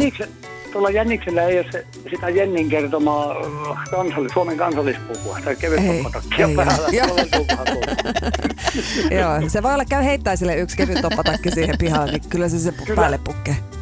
tuolla Jänniksellä ei ole sitä Jennin kertomaa Suomen kansallispukua. Tai kevyttoppatakkia päällä. Joo, se voi olla käy heittää sille yksi kevyttoppatakki siihen pihaan, niin kyllä se päälle pukkee.